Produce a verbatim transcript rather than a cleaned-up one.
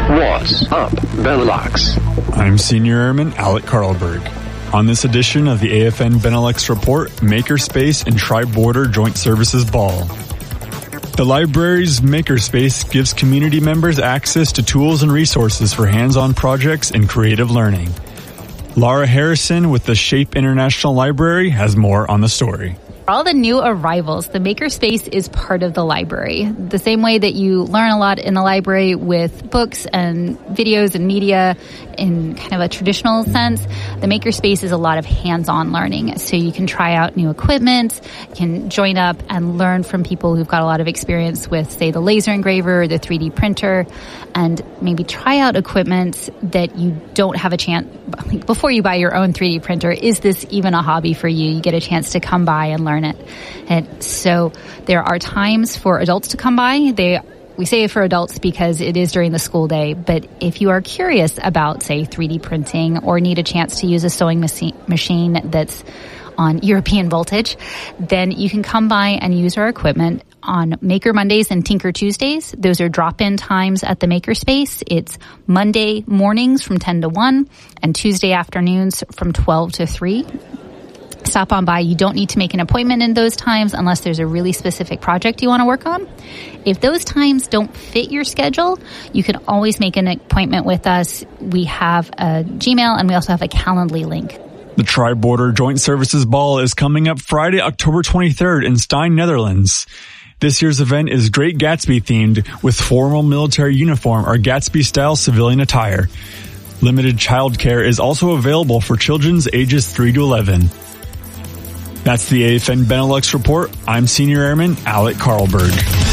What's up, Benelux? I'm Senior Airman Alec Karlberg. On this edition of the A F N Benelux Report, Makerspace and Tri-Border Joint Services Ball. The library's Makerspace gives community members access to tools and resources for hands-on projects and creative learning. Laura Harrison with the Shape International Library has more on the story. For all the new arrivals, the Makerspace is part of the library. The same way that you learn a lot in the library with books and videos and media in kind of a traditional sense, the Makerspace is a lot of hands-on learning. So you can try out new equipment, you can join up and learn from people who've got a lot of experience with, say, the laser engraver or the three D printer, and maybe try out equipment that you don't have a chance, before you buy your own three D printer, is this even a hobby for you? You get a chance to come by and learn it. And so there are times for adults to come by. They we say for adults because it is during the school day, but if you are curious about, say, three D printing or need a chance to use a sewing machine that's on European voltage, then you can come by and use our equipment on Maker Mondays and Tinker Tuesdays. Those are drop-in times at the Makerspace. It's Monday mornings from ten to one and Tuesday afternoons from twelve to three. Stop on by. You don't need to make an appointment in those times unless there's a really specific project you want to work on. If those times don't fit your schedule, you can always make an appointment with us. We have a Gmail and we also have a Calendly link. The Tri-Border Joint Services Ball is coming up Friday, October twenty-third in Stein, Netherlands. This year's event is Great Gatsby themed with formal military uniform or Gatsby-style civilian attire. Limited childcare is also available for children's ages three to eleven. That's the A F N Benelux Report. I'm Senior Airman Alec Karlberg.